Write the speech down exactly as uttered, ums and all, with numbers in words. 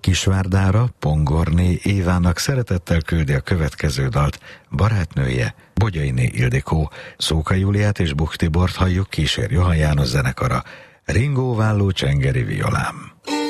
Kisvárdára Pongorné Évának szeretettel küldi a következő dalt barátnője, Bogyainé Ildikó. Szóka Júliát és Buch Tibort halljuk, kísér Johann János zenekara, ringóválló csengeri violám.